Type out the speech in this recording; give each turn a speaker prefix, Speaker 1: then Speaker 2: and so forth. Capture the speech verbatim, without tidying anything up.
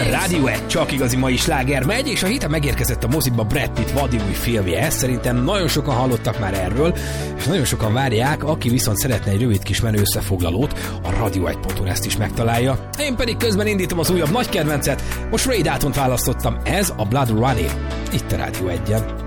Speaker 1: Rádió egy csak igazi mai sláger megy, és a héten megérkezett a moziba Brad Pitt vadi új filmje. Ezt szerintem nagyon sokan hallottak már erről, és nagyon sokan várják, aki viszont szeretne egy rövid kis menő összefoglalót, a radio egy ponton ezt is megtalálja. Én pedig közben indítom az újabb nagy kedvencet, most Ray Daltont választottam, ez a Blood Running, itt a Rádió egyen.